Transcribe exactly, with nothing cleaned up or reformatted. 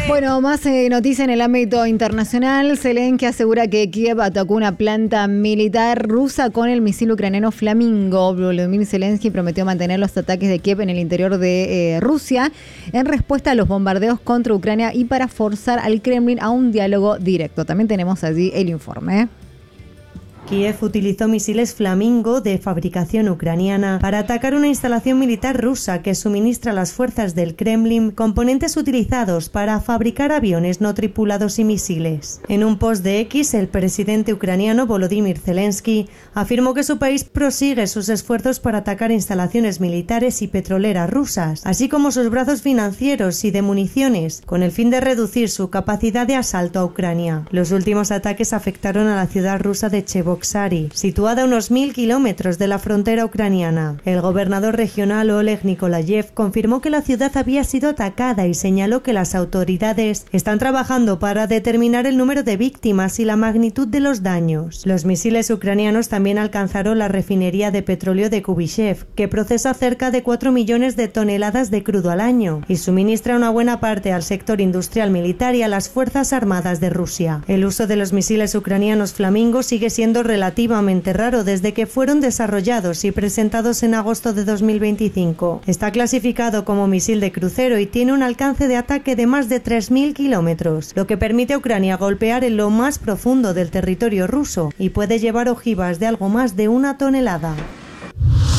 Bueno, más eh, noticia en el ámbito internacional. Zelensky asegura que Kiev atacó una planta militar rusa con el misil ucraniano Flamingo. Volodymyr Zelensky prometió mantener los ataques de Kiev en el interior de eh, Rusia en respuesta a los bombardeos contra Ucrania y para forzar al Kremlin a un diálogo directo. También tenemos allí el informe. Kiev utilizó misiles Flamingo de fabricación ucraniana para atacar una instalación militar rusa que suministra a las fuerzas del Kremlin componentes utilizados para fabricar aviones no tripulados y misiles. En un post de X, el presidente ucraniano Volodymyr Zelensky afirmó que su país prosigue sus esfuerzos para atacar instalaciones militares y petroleras rusas, así como sus brazos financieros y de municiones, con el fin de reducir su capacidad de asalto a Ucrania. Los últimos ataques afectaron a la ciudad rusa de Cheboksary, situada a unos mil kilómetros de la frontera ucraniana. El gobernador regional Oleg Nikolayev confirmó que la ciudad había sido atacada y señaló que las autoridades están trabajando para determinar el número de víctimas y la magnitud de los daños. Los misiles ucranianos también alcanzaron la refinería de petróleo de Kubyshev, que procesa cerca de cuatro millones de toneladas de crudo al año y suministra una buena parte al sector industrial militar y a las Fuerzas Armadas de Rusia. El uso de los misiles ucranianos Flamingo sigue siendo relativamente raro desde que fueron desarrollados y presentados en agosto de dos mil veinticinco. Está clasificado como misil de crucero y tiene un alcance de ataque de más de tres mil kilómetros, lo que permite a Ucrania golpear en lo más profundo del territorio ruso y puede llevar ojivas de algo más de una tonelada.